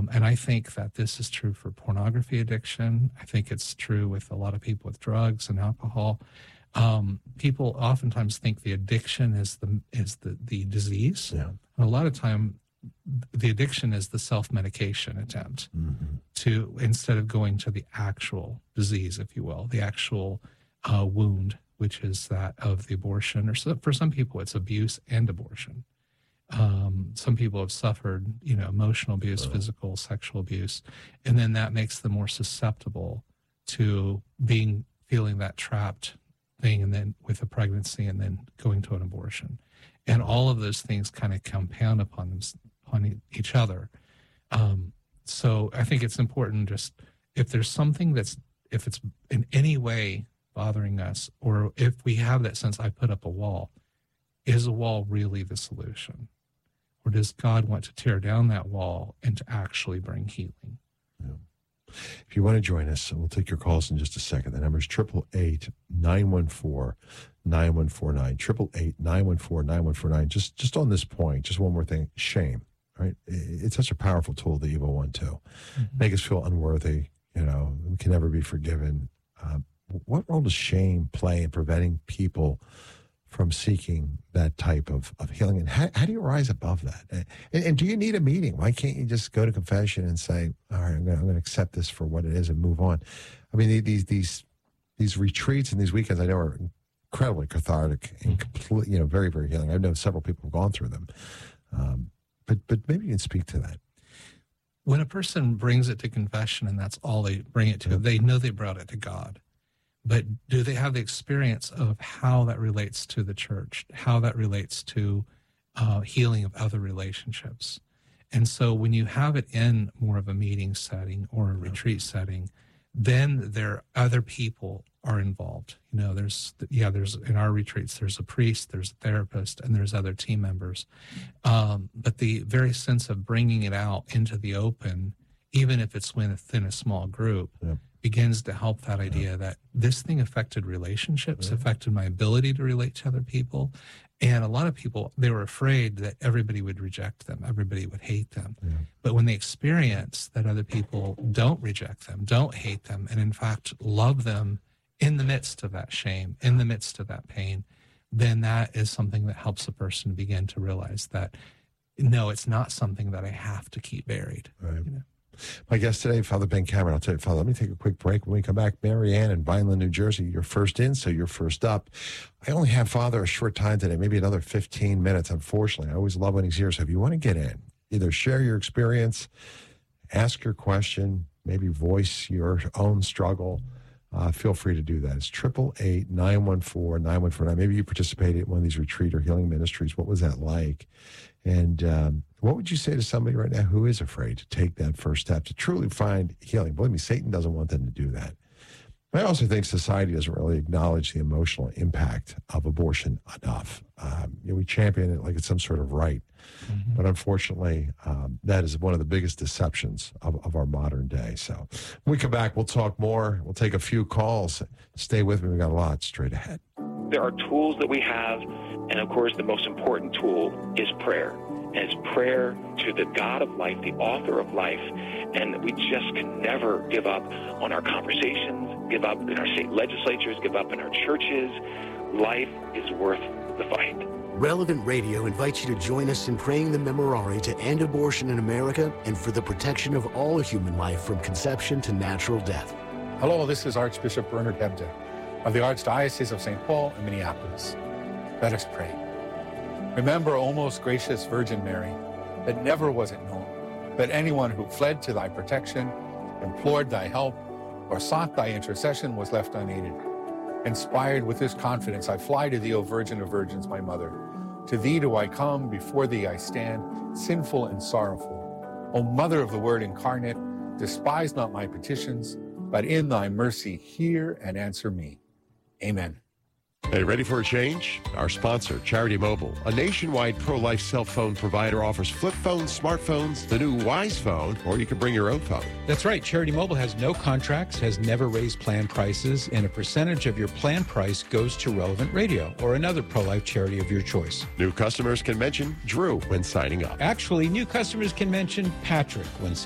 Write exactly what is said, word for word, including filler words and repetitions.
Um, and I think that this is true for pornography addiction. I think it's true with a lot of people with drugs and alcohol. Um, people oftentimes think the addiction is the is the, the disease. Yeah. And a lot of time, the addiction is the self-medication attempt Mm-hmm. to, instead of going to the actual disease, if you will, the actual uh, wound, which is that of the abortion, or so, for some people it's abuse and abortion. Um, some people have suffered, you know, emotional abuse, Oh. physical, sexual abuse, and then that makes them more susceptible to being, feeling that trapped thing, and then with a pregnancy, and then going to an abortion. And all of those things kind of compound upon them, upon each other. Um, so I think it's important, just if there's something that's, if it's in any way bothering us, or if we have that sense, I put up a wall, is a wall really the solution? Or does God want to tear down that wall and to actually bring healing? Yeah. If you want to join us, we'll take your calls in just a second. The number is eight eight eight, nine one four, nine one four nine, eight eight eight, nine one four, nine one four nine. Just, just on this point, just one more thing, shame, right? It's such a powerful tool, the evil one, too. Mm-hmm. Make us feel unworthy, you know, we can never be forgiven. Um, what role does shame play in preventing people from seeking that type of, of healing? And how, how do you rise above that? And, and do you need a meeting? Why can't you just go to confession and say, all right, I'm going, I'm going to accept this for what it is and move on? I mean, these these these retreats and these weekends, I know, are incredibly cathartic and complete, you know, very, very healing. I know several people have gone through them. Um, but but maybe you can speak to that. When a person brings it to confession and that's all they bring it to, yeah. they know they brought it to God. But do they have the experience of how that relates to the church, how that relates to uh, healing of other relationships? And so when you have it in more of a meeting setting or a retreat setting, then there other people are involved. You know, there's, yeah, there's, in our retreats, there's a priest, there's a therapist, and there's other team members. Um, but the very sense of bringing it out into the open, even if it's within a small group, yeah. begins to help that idea yeah. that this thing affected relationships, yeah. affected my ability to relate to other people. And a lot of people, they were afraid that everybody would reject them, everybody would hate them. Yeah. But when they experience that other people don't reject them, don't hate them, and in fact love them in the midst of that shame, in the midst of that pain, then that is something that helps a person begin to realize that, no, it's not something that I have to keep buried. Right. You know? My guest today, Father Ben Cameron. I'll tell you, Father, let me take a quick break. When we come back, Mary Ann in Vineland, New Jersey, you're first in, so you're first up. I only have Father a short time today, maybe another fifteen minutes, unfortunately. I always love when he's here, so if you want to get in, either share your experience, ask your question, maybe voice your own struggle, uh, feel free to do that. It's eight eight eight, nine one four, nine one four nine. Maybe you participated in one of these retreat or healing ministries. What was that like? And um, what would you say to somebody right now who is afraid to take that first step to truly find healing? Believe me, Satan doesn't want them to do that. I also think society doesn't really acknowledge the emotional impact of abortion enough. Um, you know, we champion it like it's some sort of right. Mm-hmm. But unfortunately, um, that is one of the biggest deceptions of, of our modern day. So when we come back, we'll talk more. We'll take a few calls. Stay with me. We've got a lot straight ahead. There are tools that we have, and of course, the most important tool is prayer. And it's prayer to the God of life, the author of life. And we just can never give up on our conversations, give up in our state legislatures, give up in our churches. Life is worth the fight. Relevant Radio invites you to join us in praying the Memorare to end abortion in America and for the protection of all human life from conception to natural death. Hello, this is Archbishop Bernard Hebda of the Archdiocese of Saint Paul in Minneapolis. Let us pray. Remember, O most gracious Virgin Mary, that never was it known that anyone who fled to thy protection, implored thy help, or sought thy intercession was left unaided. Inspired with this confidence, I fly to thee, O Virgin of Virgins, my mother. To thee do I come, before thee I stand, sinful and sorrowful. O Mother of the Word incarnate, despise not my petitions, but in thy mercy hear and answer me. Amen. Hey, ready for a change? Our sponsor, Charity Mobile, a nationwide pro-life cell phone provider, offers flip phones, smartphones, the new Wise Phone, or you can bring your own phone. That's right. Charity Mobile has no contracts, has never raised plan prices, and a percentage of your plan price goes to Relevant Radio or another pro-life charity of your choice. New customers can mention Drew when signing up. Actually, new customers can mention Patrick when signing up.